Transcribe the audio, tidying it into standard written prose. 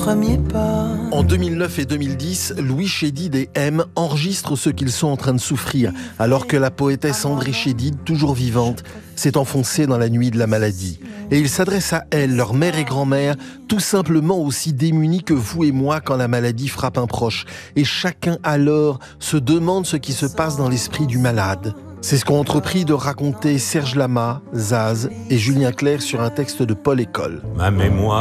Premier pas. En 2009 et 2010, Louis Chédid et M enregistrent ce qu'ils sont en train de souffrir, alors que la poétesse André Chédid, toujours vivante, s'est enfoncée dans la nuit de la maladie. Et ils s'adressent à elles, leur mère et grand-mère, tout simplement aussi démunies que vous et moi quand la maladie frappe un proche. Et chacun alors se demande ce qui se passe dans l'esprit du malade. C'est ce qu'ont entrepris de raconter Serge Lama, Zaz et Julien Clerc sur un texte de Paul École. Ma mémoire